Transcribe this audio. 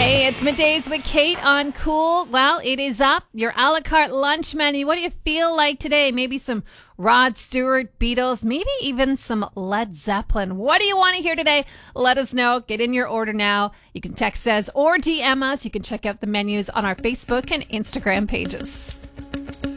Hey, it's Middays with Kate on Cool. Well, it is up. Your a la carte lunch menu. What do you feel like today? Maybe some Rod Stewart, Beatles, maybe even some Led Zeppelin. What do you want to hear today? Let us know. Get in your order now. You can text us or DM us. You can check out the menus on our Facebook and Instagram pages.